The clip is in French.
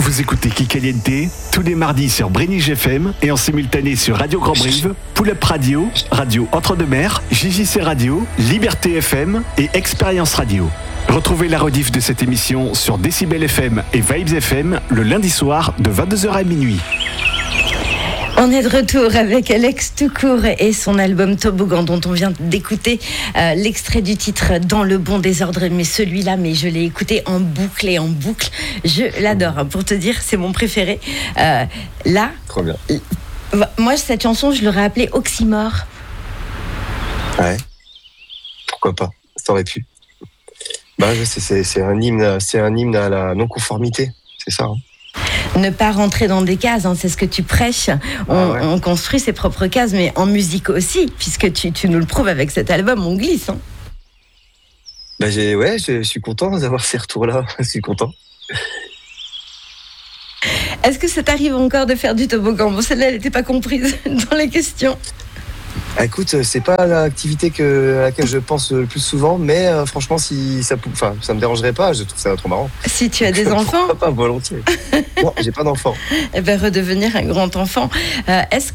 Vous écoutez Kikaliente tous les mardis sur Brénig FM et en simultané sur Radio Grand Brive, Pull-Up Radio, Radio Entre-deux-Mers, JJC Radio, Liberté FM et Expérience Radio. Retrouvez la rediff de cette émission sur Décibel FM et Vibes FM le lundi soir de 22h à minuit. On est de retour avec Alex Toucourt et son album Toboggan dont on vient d'écouter l'extrait du titre Dans le bon désordre, mais celui-là, je l'ai écouté en boucle et en boucle. Je l'adore, pour te dire, c'est mon préféré. Là, trop bien. Moi, cette chanson, je l'aurais appelée Oxymore. Ouais, pourquoi pas, ça aurait pu. C'est un hymne à la non-conformité, c'est ça. Ne pas rentrer dans des cases, c'est ce que tu prêches. On construit ses propres cases, mais en musique aussi, puisque tu nous le prouves avec cet album, on glisse. Je suis content d'avoir ces retours-là, je suis content. Est-ce que ça t'arrive encore de faire du toboggan ? Bon, celle-là, elle n'était pas comprise dans les questions. Écoute, c'est pas l'activité à laquelle je pense le plus souvent, mais franchement, si ça me dérangerait pas, je trouve ça trop marrant. Si tu as des enfants ? Pas volontiers. Non, j'ai pas d'enfants. Redevenir un grand enfant. Est-ce